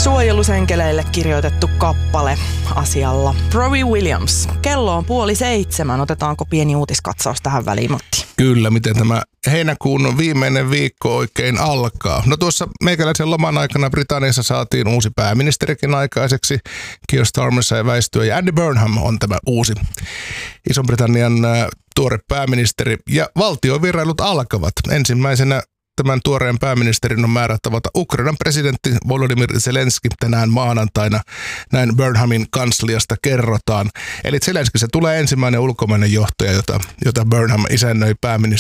suojelusenkeleille kirjoitettu kappale asialla. Robbie Williams. Kello on 6:30. Otetaanko pieni uutiskatsaus tähän väliin, Matti? Kyllä, miten tämä heinäkuun viimeinen viikko oikein alkaa. No tuossa meikäläisen loman aikana Britanniassa saatiin uusi pääministerikin aikaiseksi. Keir Starmer sai väistyä ja Andy Burnham on tämä uusi Ison-Britannian tuore pääministeri. Ja valtiovierailut alkavat. Ensimmäisenä tämän tuoreen pääministerin on määrä tavata Ukrainan presidentti Volodymyr Zelenski tänään maanantaina. Näin Burnhamin kansliasta kerrotaan. Eli Zelenski se tulee ensimmäinen ulkomainen johtaja, jota Burnham isännöi pääministeri.